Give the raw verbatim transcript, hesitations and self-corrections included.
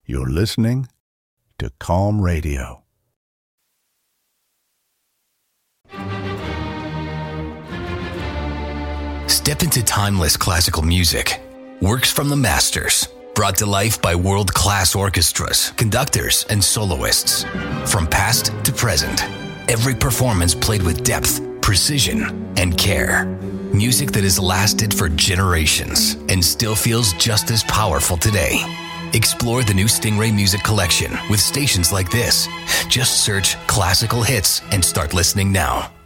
You're listening to Calm Radio. Step into timeless classical music. Works from the masters, brought to life by world-class orchestras, conductors, and soloists. From past to present, every performance played with depth, precision, and care. Music that has lasted for generations and still feels just as powerful today. Explore the new Stingray Music Collection with stations like this. Just search classical hits and start listening now.